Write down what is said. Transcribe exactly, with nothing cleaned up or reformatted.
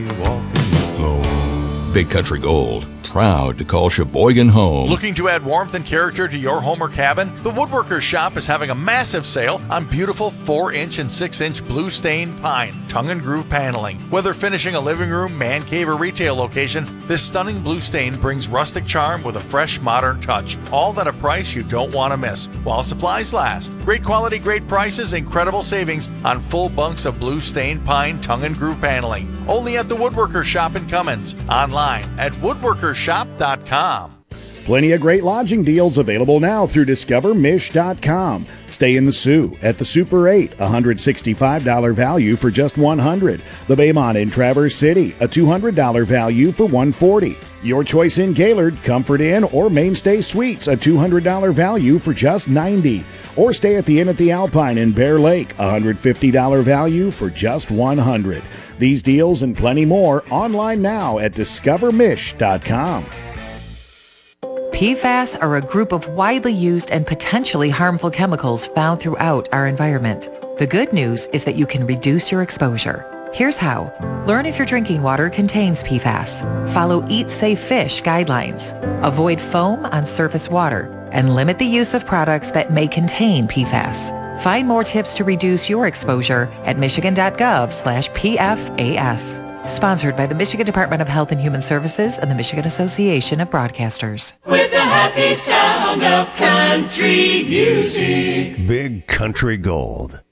Walking the floor. Big Country Gold, proud to call Sheboygan home. Looking to add warmth and character to your home or cabin? The Woodworkers Shop is having a massive sale on beautiful four inch and six inch blue stain pine tongue and groove paneling. Whether finishing a living room, man cave, or retail location, this stunning blue stain brings rustic charm with a fresh, modern touch. All at a price you don't want to miss, while supplies last. Great quality, great prices, incredible savings on full bunks of blue stain pine tongue and groove paneling. Only at the Woodworkers Shop in Cummins. Online at woodworkers shop dot com. Plenty of great lodging deals available now through discover mish dot com. Stay in the Sioux at the Super eight, one hundred sixty-five dollars value for just one hundred dollars. The Baymont in Traverse City, a two hundred dollars value for one hundred forty dollars. Your choice in Gaylord, Comfort Inn, or Mainstay Suites, a two hundred dollars value for just ninety dollars. Or stay at the Inn at the Alpine in Bear Lake, one hundred fifty dollars value for just one hundred dollars. These deals and plenty more online now at discover mish dot com. P FAS are a group of widely used and potentially harmful chemicals found throughout our environment. The good news is that you can reduce your exposure. Here's how. Learn if your drinking water contains P FAS. Follow Eat Safe Fish guidelines. Avoid foam on surface water. And limit the use of products that may contain P FAS. Find more tips to reduce your exposure at michigan.gov slash P F A S. Sponsored by the Michigan Department of Health and Human Services and the Michigan Association of Broadcasters. With the happy sound of country music. Big Country Gold.